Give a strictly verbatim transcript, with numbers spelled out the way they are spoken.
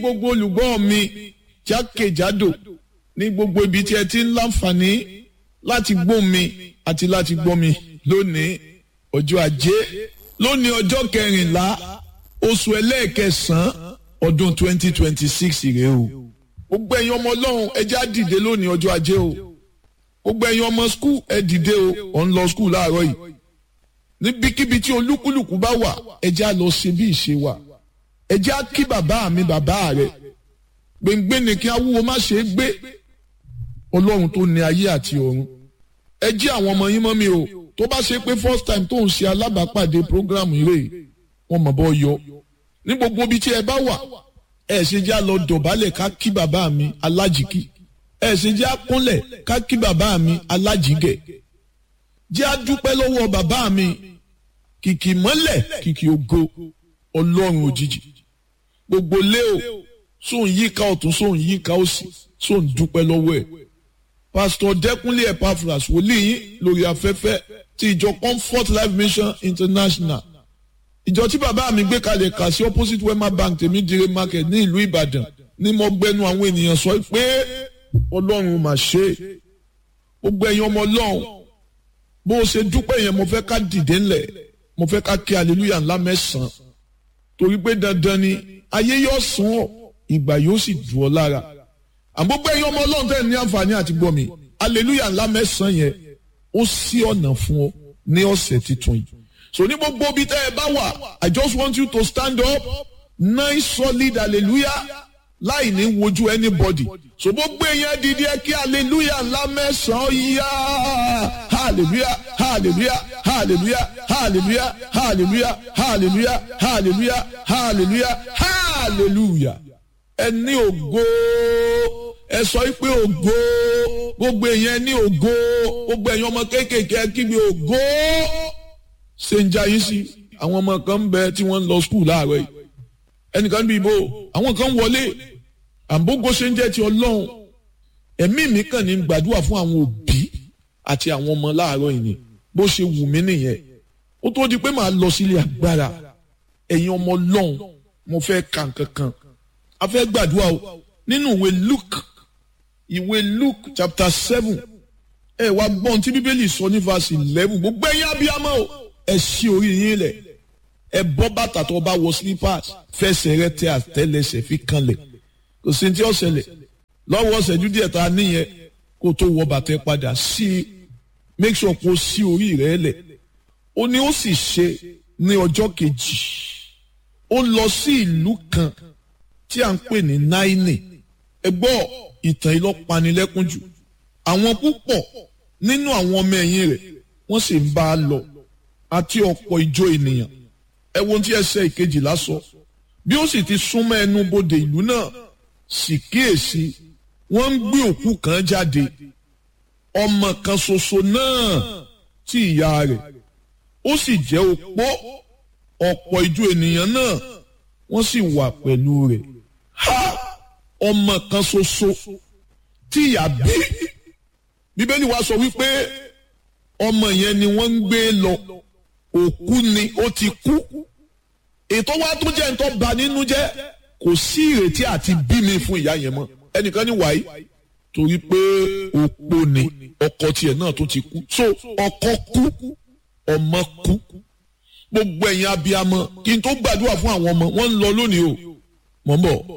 gbogbo olùgbọ́ mi jákèjádò ní gbogbo ibi tí ẹ ti ń láǹfààní láti gbọ́ mi àti láti gbọ́ mi lónìí ọjọ́ ajé lónìí ọjọ́ kẹrìnlá oṣù ẹlẹ́ẹ̀kẹsàn-án ọdún twenty twenty six rèé o gbogbo ẹ̀yin ọmọ ọlọ́run ẹ já dìde lónìí ọjọ́ ajé o gbogbo ẹ̀yin ọmọ skul ẹ dìde o ọ̀ ń lọ skul láàárọ̀ yìí níbikíbi tí olúkúlùkù bá wà ẹ já lọ ṣe bí ìṣe wà ẹ já kí bàbá mi bàbá rẹ gbẹ̀ngbẹ̀ ni kí awúwo má ṣe é gbé ọlọ́run tó ní ayé àti ọ̀run ẹ jí àwọn ọmọ yín mọ́ mi o tó bá ṣe pé first time tó ń ṣe alábàápàdé program rẹ̀ wọ́n mọ̀ bọ́ yọ ní gbogbo ibi tí ẹ bá wà ẹ ṣe já lọ dọ̀bálẹ̀ ká kí bàbá mi alájìkí ẹ ṣe já kúnlẹ̀ ká kí bàbá mi alájìgẹ̀ jẹ́ á dúpẹ́ lọ́wọ́ bàbá mi kìkì mọ́lẹ̀ kìkì ògo ọlọ́run òjijì gbogbo lé o sóun yíká ọ̀tún sóun yíká òsì sóun dúpẹ́ lọ́wọ́ ẹ̀ pásítọ̀ dẹ́kunlé epaphras wòlíì yín lórí afẹ́fẹ́ ti ìjọ comfort life mission international ìjọ tí bàbá mi gbé kalẹ̀ kà sí opposite wema bank tèmídìrè market ní ìlú ìbàdàn ní mo gbẹnu àwọn ènìyàn sọ pé ọlọ́run mà ṣe gbogbo ẹ̀yin ọmọ ọlọ́run bó o ṣe dúpẹ́ yẹn mo fẹ́ ká dìde ńlẹ̀ mo fẹ́ ká kí hallelujah ńlá mẹ́sàn-án torí pé dandan ni ayé yóò sún ọ ìgbà yóò sì dùn ọ lára àgbógbó ẹ̀yin ọmọ ọlọ́run tẹ́ ní àǹfààní àti gbọ́ mi hallelujah ńlá mẹ́sàn-án yẹn ó ṣí ọ̀nà fún ọ ní ọ̀sẹ̀ tuntun yìí so ní gbogbo ibi tẹ́ ẹ bá wà I just want you to stand up nice solid hallelujah láì ní wojú anybody so gbogbo èèyàn dìde kí hallelujah ńlá mẹ́sàn-án yá hallelujah hallelujah hallelujah hallelujah hallelujah hallelujah hallelujah hallelujah hallelujah ẹni ògo ẹ sọ pé ògo gbogbo èèyàn ní ògo gbogbo èèyàn ọmọ kéékèèké kígbe ògo ṣe ń jayé sí àwọn ọmọ kan ń bẹ tí wọ́n ń lọ skul láàárọ̀ yìí ẹnìkan bí ibo àwọn kan wọlé àbógo ṣe ń jẹ́ ti ọlọ́run ẹ̀mí mi kàn ní gbàdúrà fún àwọn òbí àti àwọn ọmọ láàárọ̀ yìí ni bó ṣe wù mí nìyẹn ó tó di pé màá lọ sílé agbára ẹ̀yin ọmọ ọlọ́run mo fẹ́ ka nǹkan kan a fẹ́ gbàdúrà o nínú ìwé Luke ìwé Luke chapter seven ẹ wá gbọ́n tí bíbélì sọ ní verse eleven gbogbo ẹ̀yin abiyamọ o ẹ ṣí orí yín lẹ̀ ẹ bọ́ bàtà tó bá wọ slippers fẹsẹ̀ rẹ tẹ àtẹ́lẹsẹ̀ fi kanlẹ̀ kò sí tí ó ṣẹlẹ̀ lọ́wọ́ ọ̀sẹ̀jú díẹ̀ tá a níyẹn kó tó wọ bàtà padà sí make sure kó sí orí rẹ lẹ̀ ó ní ó sì ṣe ní ọjọ́ kejì ó lọ sí ìlú kan tí à ń pè ní Náínì ẹ gbọ́ ìtàn ìlọ́panilẹ́kún jù àwọn púpọ̀ nínú àwọn ọmọ ẹ̀yìn rẹ̀ wọ́n sì ń bá a lọ àti ọ̀pọ̀ ìjọ ènìyàn ẹ wo tí ẹsẹ̀ ìkejìlá sọ bí ó sì ti súnmọ́ ẹnu bodè ìlú náà sì kíyèsí wọ́n ń gbé òkú kan jáde ọmọ kan ṣoṣo náà tí ìyá rẹ̀ ó sì jẹ́ opó ọ̀pọ̀ ìjọ ènìyàn náà wọ́n sì wà pẹ̀lú rẹ̀ ha ọmọ kan ṣoṣo tí ìyá bí bíbélì wa sọ wípé ọmọ yẹn ni wọ́n ń gbé lọ òkú ni ó ti kú ètò wa tó jẹ́ ntọ́ bà nínú jẹ́ kò sí ìrètí àti bí mi fún ìyá yẹn mọ́ ẹnìkan ní wàyí torí pé opó ni ọkọ tiẹ̀ náà tó ti kú so ọkọ kú ọmọ kú gbogbo ẹ̀yin abiyamọ kí n tó gbàdúrà fún àwọn ọmọ wọn ń lọ lónìí o mọ̀ ń bọ̀.